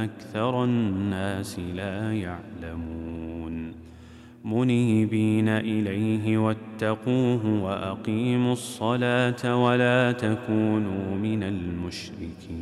أكثر الناس لا يعلمون منيبين إليه واتقوه وأقيموا الصلاة ولا تكونوا من المشركين